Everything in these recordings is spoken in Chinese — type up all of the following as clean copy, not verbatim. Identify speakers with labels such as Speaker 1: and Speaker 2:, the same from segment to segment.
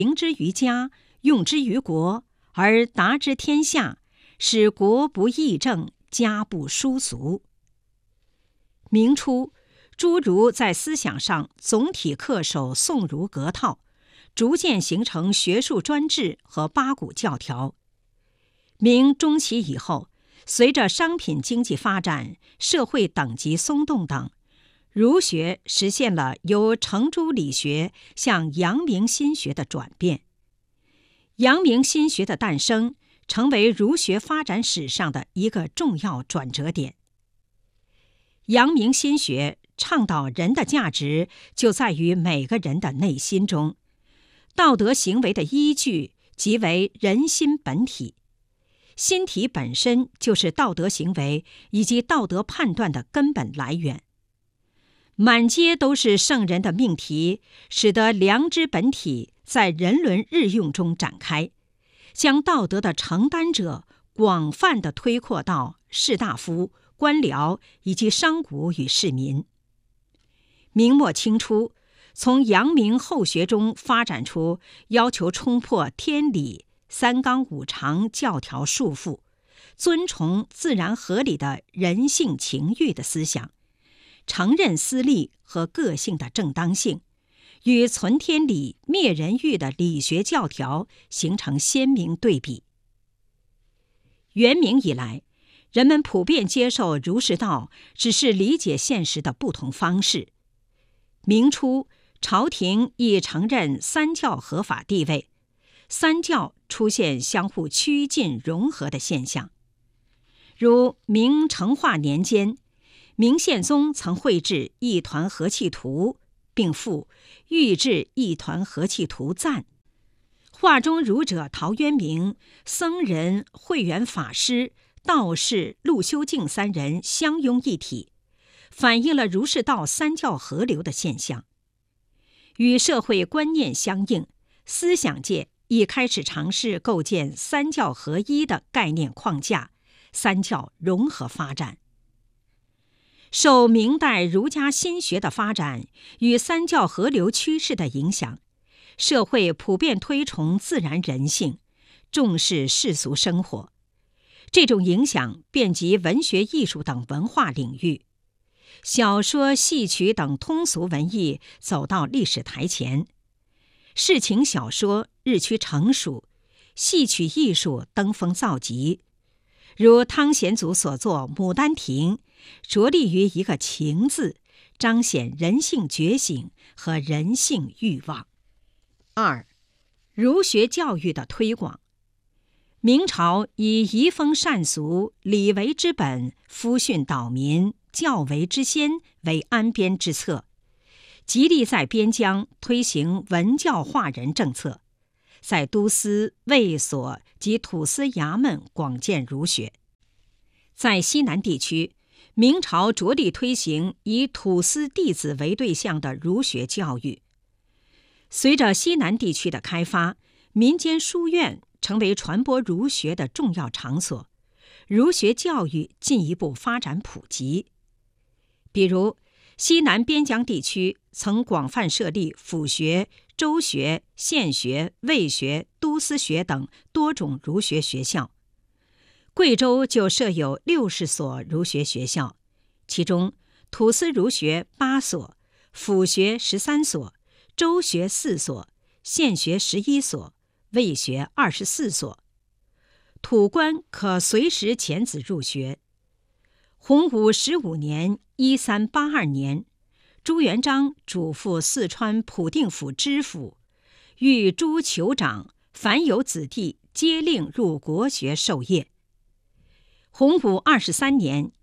Speaker 1: 行之于家，用之于国，而达之天下，使国不议政，家不疏俗。明初，诸儒在思想上总体恪守宋儒格套，逐渐形成学术专制和八股教条。明中期以后，随着商品经济发展、社会等级松动等，儒学实现了由程朱理学向阳明心学的转变。阳明心学的诞生，成为儒学发展史上的一个重要转折点。阳明心学倡导人的价值就在于每个人的内心中，道德行为的依据即为人心本体，心体本身就是道德行为以及道德判断的根本来源。满街都是圣人的命题，使得良知本体在人伦日用中展开，将道德的承担者广泛地推扩到士大夫、官僚以及商贾与市民。明末清初，从阳明后学中发展出要求冲破天理、三纲五常教条束缚，尊崇自然合理的人性情欲的思想，承认私利和个性的正当性，与存天理、灭人欲的理学教条形成鲜明对比。元明以来，人们普遍接受儒释道，只是理解现实的不同方式。明初，朝廷亦承认三教合法地位，三教出现相互趋近融合的现象。如明成化年间，明宪宗曾绘制《一团和气图》，并附《御制一团和气图赞》。画中儒者陶渊明、僧人慧远法师、道士陆修静三人相拥一体，反映了儒释道三教合流的现象。与社会观念相应，思想界已开始尝试构建三教合一的概念框架，三教融合发展。受明代儒家心学的发展与三教合流趋势的影响，社会普遍推崇自然人性，重视世俗生活。这种影响遍及文学艺术等文化领域，小说、戏曲等通俗文艺走到历史台前，世情小说日趋成熟，戏曲艺术登峰造极。如汤显祖所作《牡丹亭》，着力于一个情字，彰显人性觉醒和人性欲望。二、儒学教育的推广。明朝以移风善俗、礼为之本、夫训导民、教为之先为安边之策，极力在边疆推行文教化人政策，在都司、卫所及土司衙门广建儒学。在西南地区，明朝着力推行以土司弟子为对象的儒学教育。随着西南地区的开发，民间书院成为传播儒学的重要场所，儒学教育进一步发展普及。比如，西南边疆地区曾广泛设立府学、州学、县学、卫学、都司学等多种儒学学校。贵州就设有60所儒学学校，其中土司儒学8所，府学13所，州学4所，县学11所，卫学24所。土官可随时遣子入学。洪武15年1382年，朱元璋嘱咐四川普定府知府，谕诸酋长，凡有子弟，皆令入国学授业。洪武23年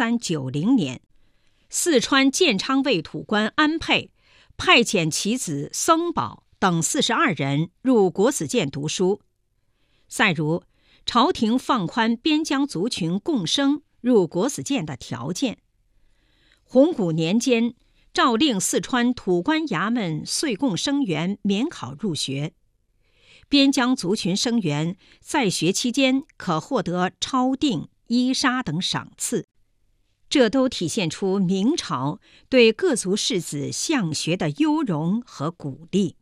Speaker 1: 1390年，四川建昌卫土官安沛派遣其子僧宝等42人入国子监读书。再如，朝廷放宽边疆族群共生入国子监的条件。洪武年间，诏令四川土官衙门岁贡生员免考入学。边疆族群生员在学期间可获得抄订、衣纱等赏赐，这都体现出明朝对各族士子向学的优容和鼓励。